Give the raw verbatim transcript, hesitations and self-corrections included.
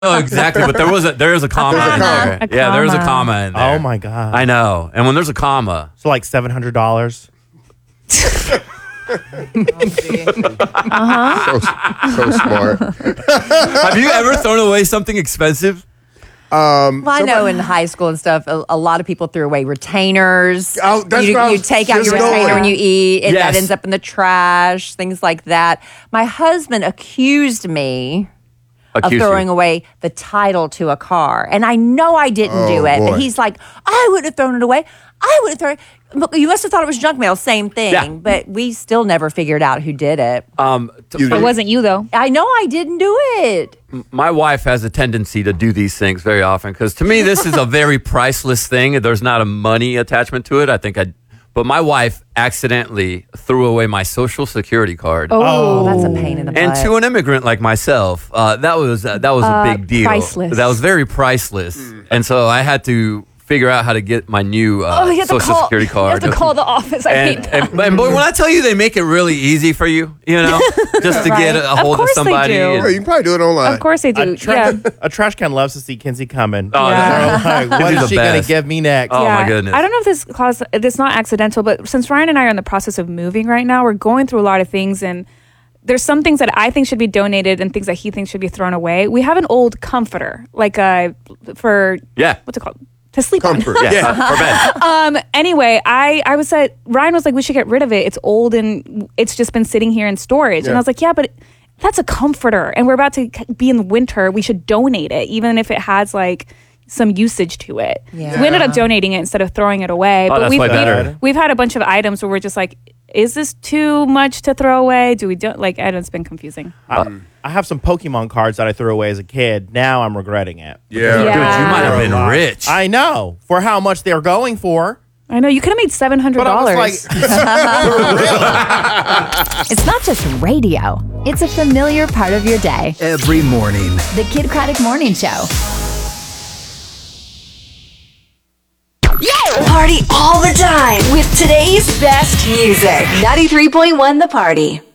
know exactly, but there was a there is a comma. There's a in comma. there. A Yeah, there is a comma. comma in there. Oh my god! I know. And when there's a comma, So like seven hundred dollars. So, so smart. have you ever thrown away something expensive? Um, Well, I know somebody- in high school and stuff, a, a lot of people threw away retainers. Oh, that's you, what I you was take out just your retainer going. when you eat, and Yes. that ends up in the trash, things like that. My husband accused me Accuse of throwing you. away the title to a car. And I know I didn't Oh, do it, boy. but he's like, I would have thrown it away. I would have thrown it. But you must have thought it was junk mail. Same thing. Yeah. But we still never figured out who did it. Um, t- It wasn't you though. I know I didn't do it. my wife has a tendency to do these things very often because to me this is a very priceless thing. There's not a money attachment to it. I think I, but my wife accidentally threw away my social security card. Oh, That's a pain in the butt. And to an immigrant like myself, uh, that was uh, that was a Uh, big deal. priceless. That was very priceless, and so I had to figure out how to get my new uh, Oh, you have to social call- security You card. have to call the office. I hate and, that. and, and boy, when I tell you they make it really easy for you, you know, just to get a, a Of hold of, course they somebody. do. and- Oh, you can probably do it online. Of course they do. A, tra- yeah. a trash can loves to see Kinsey coming. Oh, Yeah. They're like, what Kinsey's is the she gonna best. give me next? Oh, yeah. my goodness. I don't know if this caused it's not accidental, but since Ryan and I are in the process of moving right now, we're going through a lot of things, and there's some things that I think should be donated and things that he thinks should be thrown away. We have an old comforter, like uh for Yeah. what's it called? To sleep Comfort. on. Yeah, for bed. Um. Anyway, I I was at Ryan was like, we should get rid of it. It's old and it's just been sitting here in storage. And Yeah. I was like, yeah, but that's a comforter, and we're about to be in the winter. We should donate it, even if it has like some usage to it. Yeah. So we ended up donating it instead of throwing it away. Oh, that's we've way we've, better. we've had a bunch of items where we're just like, is this too much to throw away? Do we do like? I don't. It's been confusing. I, I have some Pokemon cards that I threw away as a kid. Now I'm regretting it. Yeah. Dude, Yeah. you might have been rich. I know for how much they're going for. I know you could have made seven hundred But I was dollars. like, It's not just radio. It's a familiar part of your day. Every morning. The Kid Craddock Morning Show. Party all the time with today's best music. ninety-three point one The Party.